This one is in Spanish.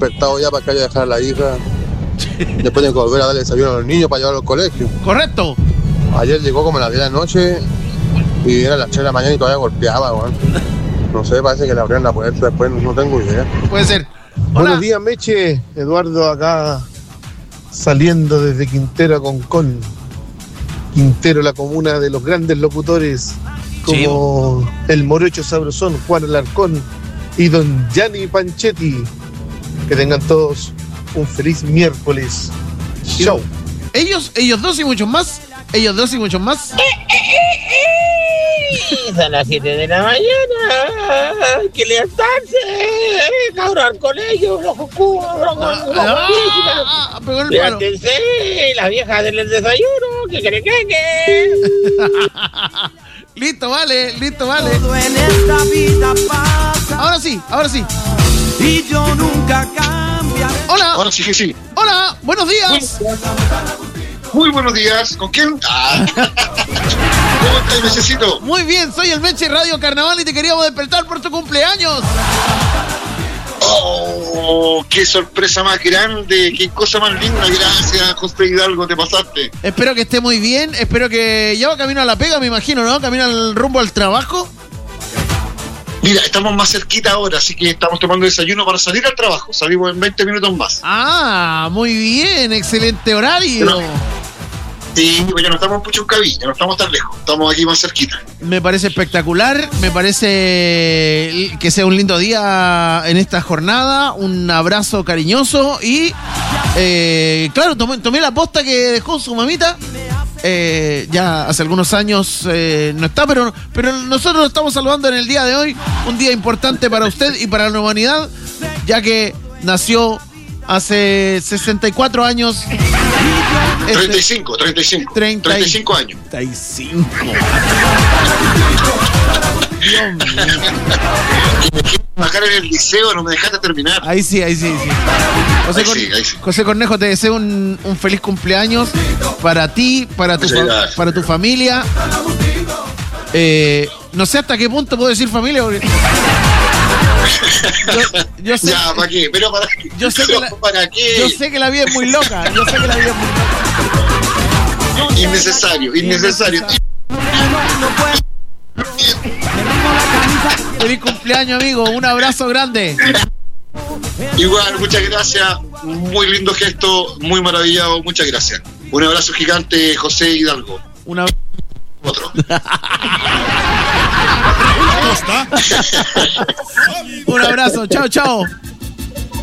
despertado ya para que haya dejar a la hija. Después tengo que volver a darle desayuno a los niños para llevarlos al colegio. Correcto. Ayer llegó como a las 10 de la noche y era las 3 de la mañana y todavía golpeaba, weón. No sé, parece que le abrieron la puerta después, no tengo idea. Puede ser. Hola. Buenos días, Meche. Eduardo acá, saliendo desde Quintero a Concón. Quintero, la comuna de los grandes locutores, como el Morocho Sabrosón, Juan Alarcón y don Gianni Panchetti. Que tengan todos un feliz miércoles. Chau. Ellos dos y muchos más. Ellos dos y muchos más. A las 7 de la mañana. Hay que levantarse. Cabros al colegio. Levántense. Las viejas denle el desayuno. Que. Listo, vale. Ahora sí. Y yo nunca cambiaré. Hola. Ahora sí que sí. Hola, buenos días. Muy buenos días. ¿Con quién? ¿Cómo estás, Mechecito? Muy bien, soy el Meche Radio Carnaval y te queríamos despertar por tu cumpleaños. ¡Oh! ¡Qué sorpresa más grande! ¡Qué cosa más linda! Gracias, José Hidalgo, te pasaste. Espero que esté muy bien. Espero que ya va camino a la pega, me imagino, ¿no? Camino al rumbo al trabajo. Mira, estamos más cerquita ahora, así que estamos tomando desayuno para salir al trabajo. Salimos en 20 minutos más. Ah, muy bien, excelente horario. Sí, pues ya no estamos en Puchuncaví, ya no estamos tan lejos, estamos aquí más cerquita. Me parece espectacular, me parece que sea un lindo día en esta jornada, un abrazo cariñoso y, claro, tomé la posta que dejó su mamita. Ya hace algunos años no está, pero nosotros lo estamos saludando en el día de hoy, un día importante para usted y para la humanidad, ya que nació hace 64 años. 35 años. 35. Dios mío. Me quiero bajar en el liceo, no me dejaste terminar. Ahí sí. José Cornejo, te deseo un feliz cumpleaños para ti, para tu familia. No sé hasta qué punto puedo decir familia, porque yo sé, ya, ¿para qué? ¿Pero para qué? Yo sé que la vida es muy loca. Innecesario. Feliz cumpleaños, amigo. Un abrazo grande. Igual, muchas gracias. Muy lindo gesto, muy maravillado. Muchas gracias. Un abrazo gigante, José Hidalgo. Otro. Un abrazo. Chao.